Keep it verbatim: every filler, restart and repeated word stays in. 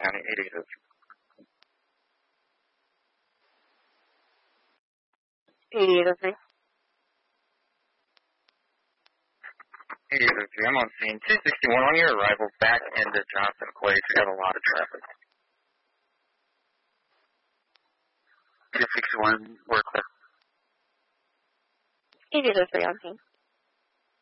County, eight eight oh three. eight eight oh three. eight eight oh three, I'm on scene. two sixty-one, on your arrival back into Johnson Place, we have a lot of traffic. two sixty-one, we're clear. eight eight oh three on scene.